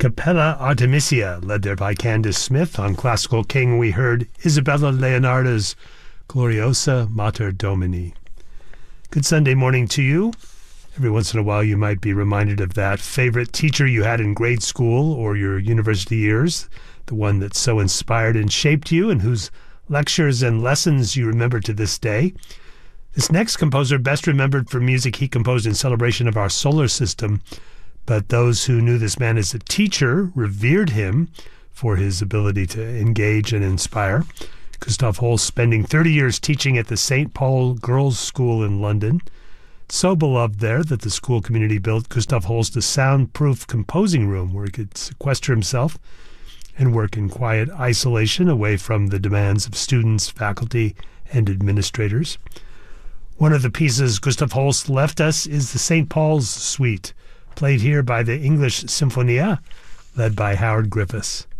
Capella Artemisia, led there by Candace Smith. On Classical King, we heard Isabella Leonardo's Gloriosa Mater Domini. Good Sunday morning to you. Every once in a while, you might be reminded of that favorite teacher you had in grade school or your university years, the one that so inspired and shaped you and whose lectures and lessons you remember to this day. This next composer, best remembered for music he composed in celebration of our solar system, but those who knew this man as a teacher revered him for his ability to engage and inspire. Gustav Holst spending 30 years teaching at the St. Paul Girls' School in London. So beloved there that the school community built Gustav Holst a soundproof composing room where he could sequester himself and work in quiet isolation away from the demands of students, faculty, and administrators. One of the pieces Gustav Holst left us is the St. Paul's Suite, played here by the English Sinfonia, led by Howard Griffiths.